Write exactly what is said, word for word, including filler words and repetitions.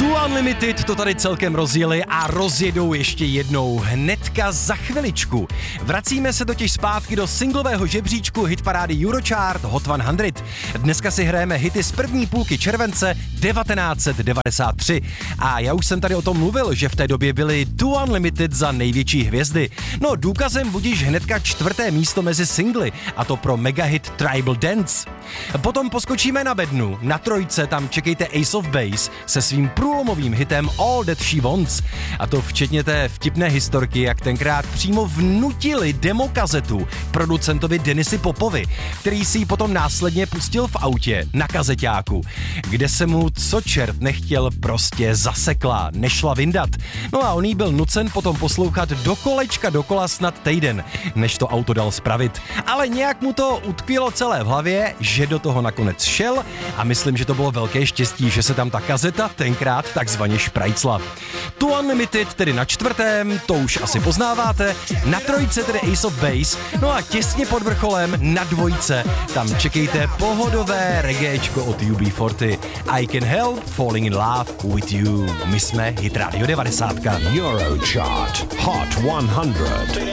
Two Unlimited to tady celkem rozjeli a rozjedou ještě jednou hnedka za chviličku. Vracíme se totiž zpátky do singlového žebříčku hitparády Eurochart Hot sto. Dneska si hrajeme hity z první půlky července devatenáct set devadesát tři. A já už jsem tady o tom mluvil, že v té době byly Two Unlimited za největší hvězdy. No důkazem budíš hnedka čtvrté místo mezi singly, a to pro megahit Tribal Dance. Potom poskočíme na bednu. Na trojce tam čekejte Ace of Base se svým průlomovým hitem All That She Wants. A to včetně té vtipné historky, jak tenkrát přímo vnutili demokazetu producentovi Denisi Popovi, který si ji potom následně pustil v autě na kazeťáku, kde se mu co čert nechtěl prostě zasekla, nešla vyndat. No a on jí byl nucen potom poslouchat do kolečka dokola snad týden, než to auto dal spravit. Ale nějak mu to utkvělo celé v hlavě, že do toho nakonec šel a myslím, že to bylo velké štěstí, že se tam ta kazeta tenkrát takzvaně šprajcla. Two Unlimited tedy na čtvrtém, to už asi poznáváte, na trojce tedy Ace of Base, no a těsně pod vrcholem na dvojce, tam čekejte pohodové reggaečko od U B čtyřicet. I Can Help Falling in Love with You. My jsme Hit Radio devadesát. Eurochart Hot sto.